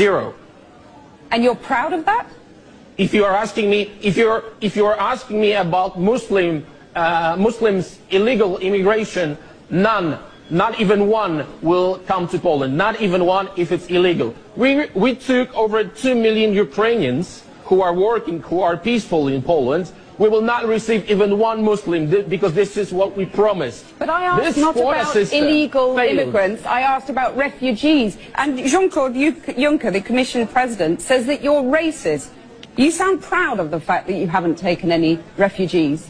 Zero. And you're proud of that? If you are asking me about Muslims illegal immigration, none, not even one, will come to Poland. Not even one if it's illegal. We took over 2 million Ukrainians who are working, who are peaceful in Poland. We will not receive even one Muslim because this is what we promised. But I asked not about illegal immigrants, I asked about refugees. And Jean-Claude Juncker, the Commission President, says that you're racist. You sound proud of the fact that you haven't taken any refugees.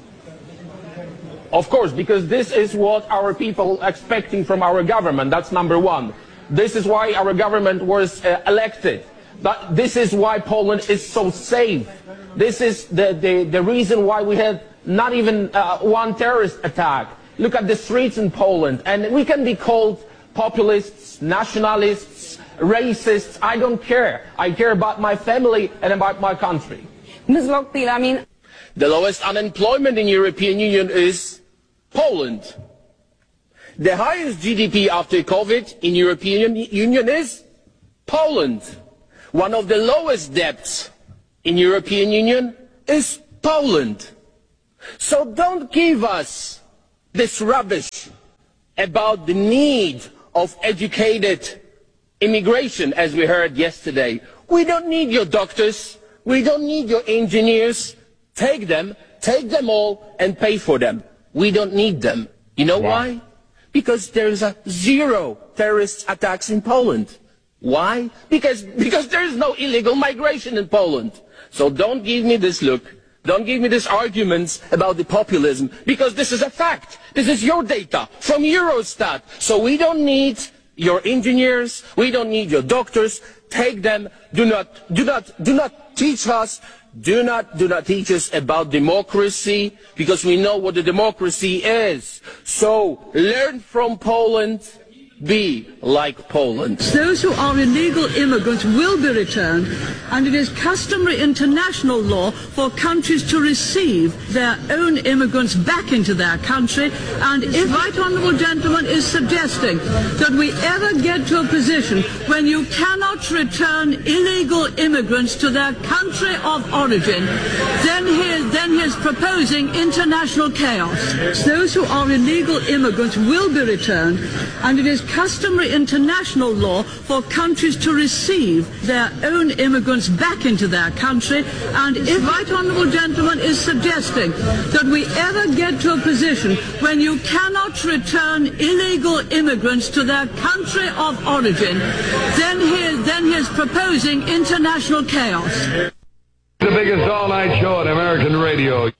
Of course, because this is what our people are expecting from our government. That's number one. This is why our government was elected. But this is why Poland is so safe. This is the reason why we had not even one terrorist attack. Look at the streets in Poland. And we can be called populists, nationalists, racists. I don't care. I care about my family and about my country. Ms. Lochbihler, I mean... The lowest unemployment in the European Union is Poland. The highest GDP after COVID in the European Union is Poland. One of the lowest debts in the European Union is Poland. So don't give us this rubbish about the need of educated immigration, as we heard yesterday. We don't need your doctors. We don't need your engineers. Take them all and pay for them. We don't need them. You know why? Because there's zero terrorist attacks in Poland. Why? Because there is no illegal migration in Poland. So don't give me this look. Don't give me these arguments about the populism, because this is a fact. This is your data from Eurostat. So we don't need your engineers. We don't need your doctors. Take them. Do not teach us. Do not teach us about democracy, because we know what the democracy is. So learn from Poland. Be like Poland. Those who are illegal immigrants will be returned, and it is customary international law for countries to receive their own immigrants back into their country. And if the right honourable gentleman is suggesting that we ever get to a position when you cannot return illegal immigrants to their country of origin, then he is proposing international chaos. Those who are illegal immigrants will be returned, and it is customary international law for countries to receive their own immigrants back into their country. And if the right honourable gentleman is suggesting that we ever get to a position when you cannot return illegal immigrants to their country of origin, then he is proposing international chaos. The biggest all-night show on American radio.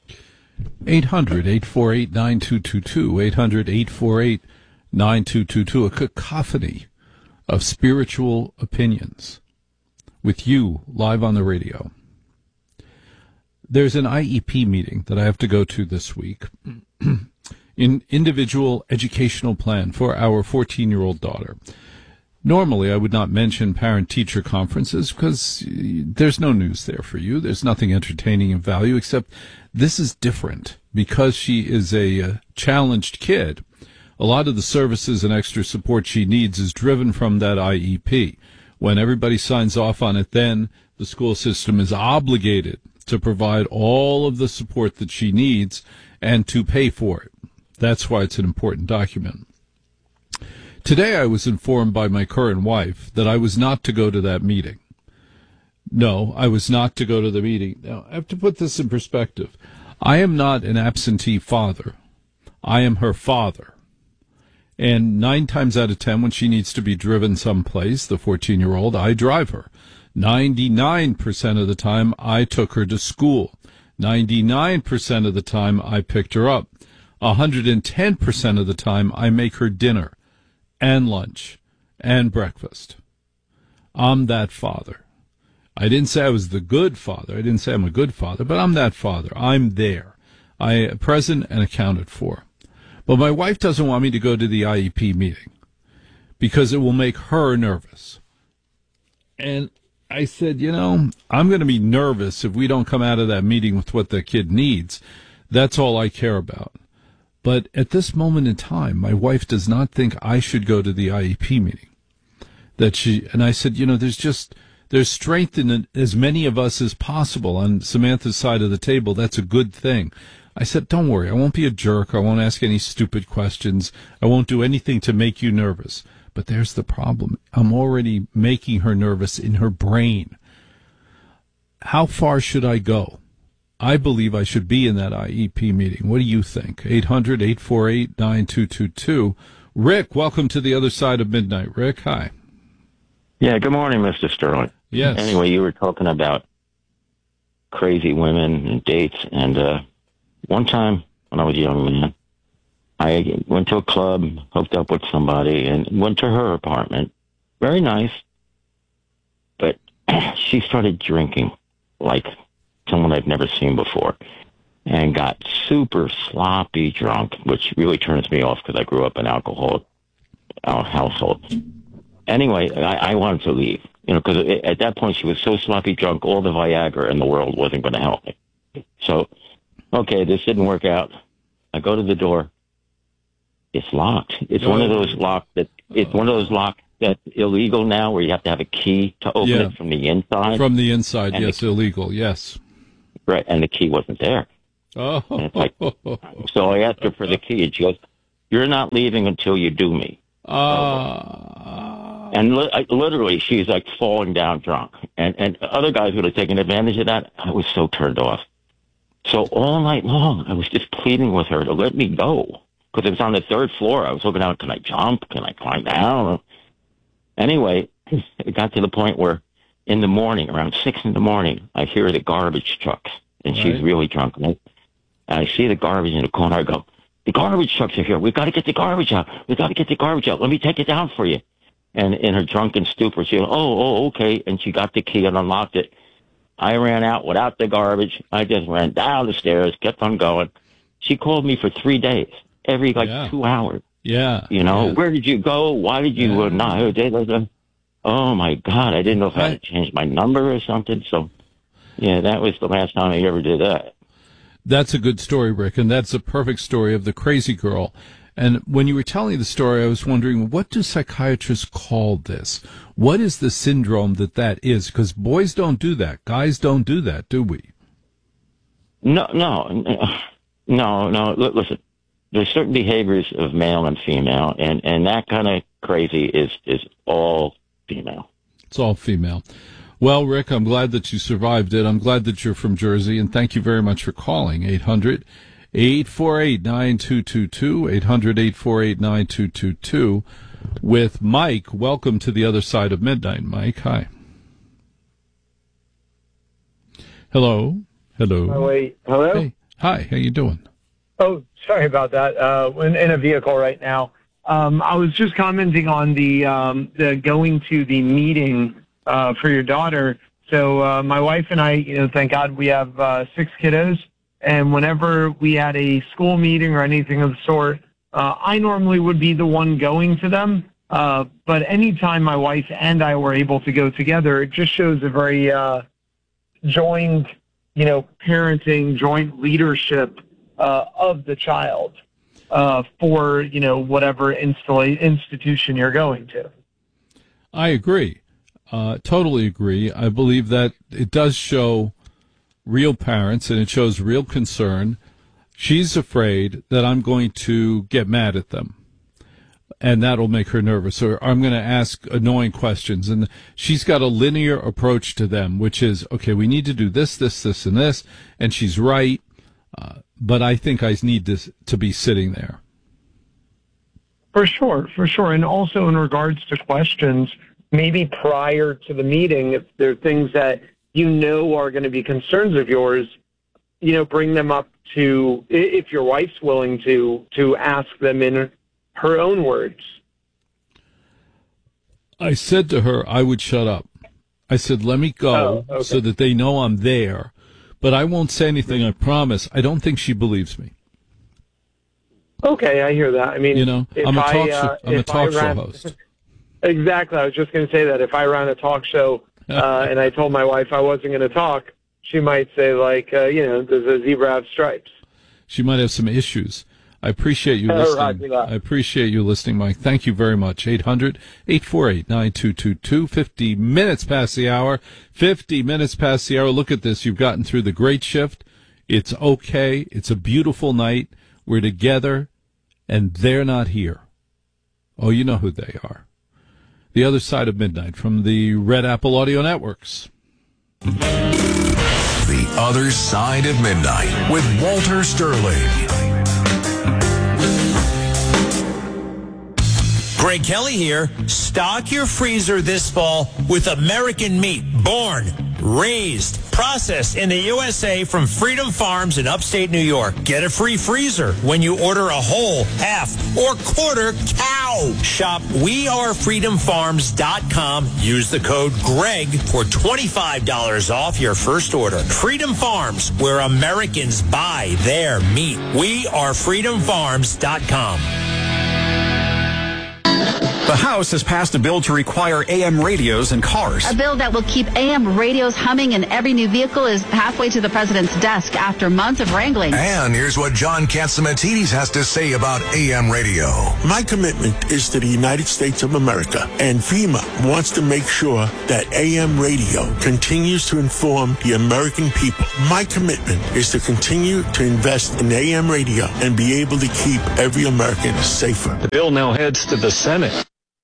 800-848-9222, 800-848-9222, a cacophony of spiritual opinions with you live on the radio. There's an IEP meeting that I have to go to this week, in individual educational plan for our 14-year-old daughter. Normally, I would not mention parent-teacher conferences because there's no news there for you. There's nothing entertaining in value, except this is different because she is a challenged kid. A lot of the services and extra support she needs is driven from that IEP. When everybody signs off on it, then the school system is obligated to provide all of the support that she needs and to pay for it. That's why it's an important document. Today I was informed by my current wife that I was not to go to that meeting. No, I was not to go to the meeting. Now, I have to put this in perspective. I am not an absentee father. I am her father. And 9 times out of 10, when she needs to be driven someplace, the 14-year-old, I drive her. 99% of the time, I took her to school. 99% of the time, I picked her up. 110% of the time, I make her dinner and lunch and breakfast. I'm that father. I didn't say I was the good father. I didn't say I'm a good father, but I'm that father. I'm there. I am present and accounted for. But my wife doesn't want me to go to the IEP meeting because it will make her nervous. And I said, I'm going to be nervous if we don't come out of that meeting with what the kid needs. That's all I care about. But at this moment in time, my wife does not think I should go to the IEP meeting. And I said, there's strength in as many of us as possible on Samantha's side of the table. That's a good thing. I said, don't worry, I won't be a jerk. I won't ask any stupid questions. I won't do anything to make you nervous. But there's the problem. I'm already making her nervous in her brain. How far should I go? I believe I should be in that IEP meeting. What do you think? 800-848-9222. Rick, welcome to the other side of midnight. Rick, hi. Yeah, good morning, Mr. Sterling. Yes. Anyway, you were talking about crazy women and dates, and one time when I was a young man, I went to a club, hooked up with somebody, and went to her apartment. Very nice. But she started drinking like someone I've never seen before and got super sloppy drunk, which really turns me off because I grew up in an alcoholic household. Anyway, I wanted to leave, because at that point she was so sloppy drunk, all the Viagra in the world wasn't going to help me. So, okay, this didn't work out. I go to the door. It's locked. It's one of those locks that's illegal now, where you have to have a key to open it from the inside. From the inside, and yes, illegal, yes. Right, and the key wasn't there. Oh. And it's like, so I asked her for the key, and she goes, "You're not leaving until you do me." And literally, she's like falling down drunk. And other guys would have taken advantage of that. I was so turned off. So all night long, I was just pleading with her to let me go. Because it was on the third floor. I was looking out, can I jump? Can I climb down? Anyway, it got to the point where in the morning, around 6 a.m, I hear the garbage trucks. And she's really drunk. And I see the garbage in the corner. I go, the garbage trucks are here. We've got to get the garbage out. We've got to get the garbage out. Let me take it down for you. And in her drunken stupor, she goes, oh, okay. And she got the key and unlocked it. I ran out without the garbage. I just ran down the stairs, kept on going. She called me for 3 days, every 2 hours. Yeah. Where did you go? Why did you not? Oh, my God. I didn't know if I had to change my number or something. So, yeah, that was the last time I ever did that. That's a good story, Rick, and that's a perfect story of the crazy girl. And when you were telling the story, I was wondering, what do psychiatrists call this? What is the syndrome that is? Because boys don't do that. Guys don't do that, do we? No. Listen, there's certain behaviors of male and female, and that kind of crazy is all female. It's all female. Well, Rick, I'm glad that you survived it. I'm glad that you're from Jersey, and thank you very much for calling. 800-848-9222, 800-848-9222. With Mike, welcome to the other side of midnight. Mike, hi. Hello. Oh, wait. Hello? Hey. Hi, how you doing? Oh, sorry about that. In a vehicle right now. I was just commenting on the going to the meeting for your daughter. So my wife and I, thank God we have 6 kiddos. And whenever we had a school meeting or anything of the sort, I normally would be the one going to them. But anytime my wife and I were able to go together, it just shows a very joined, parenting, joint leadership of the child for, whatever institution you're going to. I agree. Totally agree. I believe that it does show real parents, and it shows real concern. She's afraid that I'm going to get mad at them, and that'll make her nervous, or I'm going to ask annoying questions. And she's got a linear approach to them, which is, okay, we need to do this, this, this, and this, and she's right, but I think I need this to be sitting there. For sure. And also in regards to questions, maybe prior to the meeting, if there are things that are going to be concerns of yours, bring them up to, if your wife's willing to ask them in her own words. I said to her, I would shut up. I said, let me go so that they know I'm there, but I won't say anything, I promise. I don't think she believes me. Okay, I hear that. I mean, I'm a talk show host. Exactly. I was just going to say that if I ran a talk show, and I told my wife I wasn't going to talk, she might say, does a zebra have stripes? She might have some issues. I appreciate you listening. I appreciate you listening, Mike. Thank you very much. 800-848-9222. 50 minutes past the hour. 50 minutes past the hour. Look at this. You've gotten through the great shift. It's okay. It's a beautiful night. We're together, and they're not here. Oh, you know who they are. The Other Side of Midnight from the Red Apple Audio Networks. The Other Side of Midnight with Walter Sterling. Greg Kelly here. Stock your freezer this fall with American meat, born, raised, processed in the USA from Freedom Farms in upstate New York. Get a free freezer when you order a whole, half, or quarter cow. Shop wearefreedomfarms.com. Use the code GREG for $25 off your first order. Freedom Farms, where Americans buy their meat. wearefreedomfarms.com. The House has passed a bill to require AM radios in cars. A bill that will keep AM radios humming in every new vehicle is halfway to the president's desk after months of wrangling. And here's what John Catsimatidis has to say about AM radio. My commitment is to the United States of America, and FEMA wants to make sure that AM radio continues to inform the American people. My commitment is to continue to invest in AM radio and be able to keep every American safer. The bill now heads to the Senate.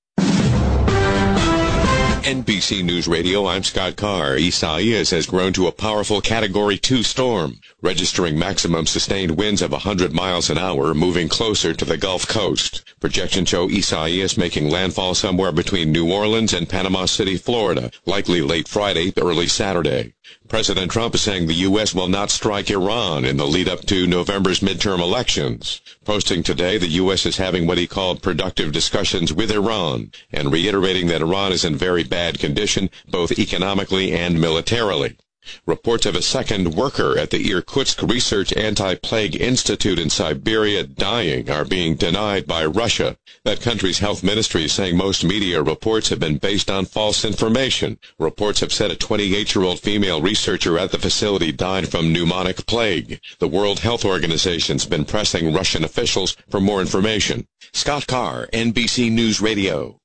NBC News Radio, I'm Scott Carr. Isaias has grown to a powerful Category 2 storm, registering maximum sustained winds of 100 miles an hour, moving closer to the Gulf Coast. Projections show Isaias making landfall somewhere between New Orleans and Panama City, Florida, likely late Friday, early Saturday. President Trump is saying the U.S. will not strike Iran in the lead-up to November's midterm elections. Posting today, the U.S. is having what he called productive discussions with Iran, and reiterating that Iran is in very bad condition, both economically and militarily. Reports of a second worker at the Irkutsk Research Anti-Plague Institute in Siberia dying are being denied by Russia. That country's health ministry is saying most media reports have been based on false information. Reports have said a 28-year-old female researcher at the facility died from pneumonic plague. The World Health Organization's been pressing Russian officials for more information. Scott Carr, NBC News Radio.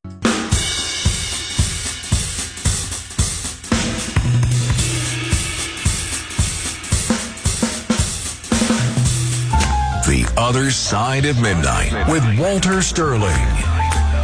The Other Side of Midnight with Walter Sterling.